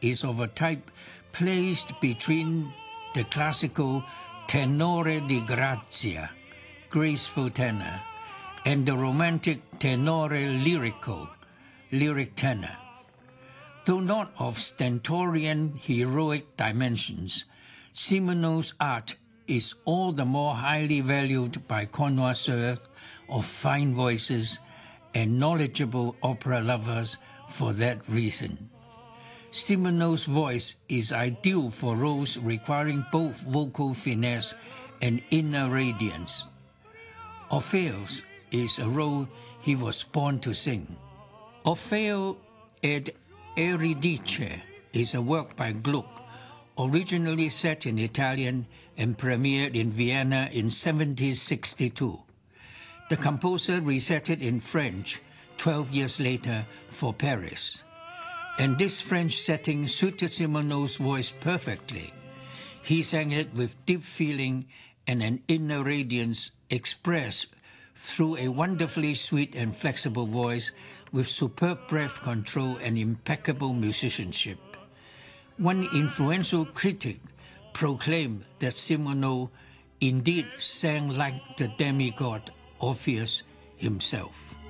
is of a type placed between the classical tenore di grazia, graceful tenor, and the romantic tenore lirico, lyric tenor. Though not of stentorian heroic dimensions, Simoneau's art is all the more highly valued by connoisseurs of fine voices and knowledgeable opera lovers for that reason. Simoneau's voice is ideal for roles requiring both vocal finesse and inner radiance. Orpheus is a role he was born to sing. Orfeo ed Euridice is a work by Gluck, originally set in Italian and premiered in Vienna in 1762. The composer reset it in French 12 years later for Paris. And this French setting suited Simoneau's voice perfectly. He sang it with deep feeling and an inner radiance expressed through a wonderfully sweet and flexible voice with superb breath control and impeccable musicianship. One influential critic proclaimed that Simoneau indeed sang like the demigod Orpheus himself.